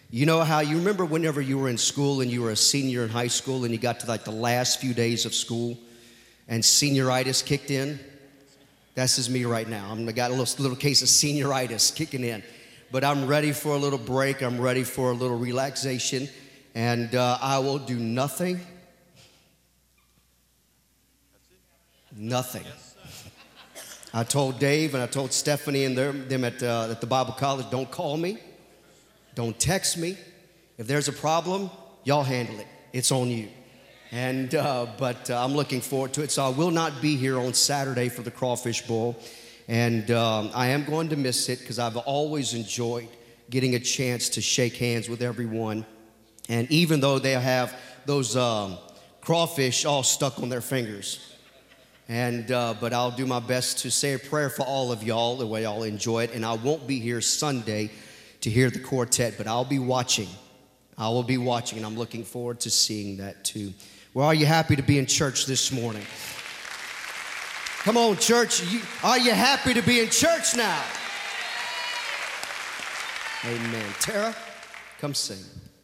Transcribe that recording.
You know how you remember whenever you were in school and you were a senior in high school and you got to like the last few days of school and senioritis kicked in? That's just me right now. I got a little case of senioritis kicking in. But I'm ready for a little break. I'm ready for a little relaxation. And I will do nothing. Nothing. I told Dave and I told Stephanie and them at the Bible college, don't call me. Don't text me. If there's a problem, y'all handle it. It's on you. And but I'm looking forward to it. So I will not be here on Saturday for the Crawfish Bowl. And I am going to miss it because I've always enjoyed getting a chance to shake hands with everyone. And even though they have those crawfish all stuck on their fingers. And but I'll do my best to say a prayer for all of y'all, the way y'all enjoy it. And I won't be here Sunday to hear the quartet, but I'll be watching. I will be watching, and I'm looking forward to seeing that too. Well, are you happy to be in church this morning? Come on, church. Are you happy to be in church now? Amen. Tara, come sing.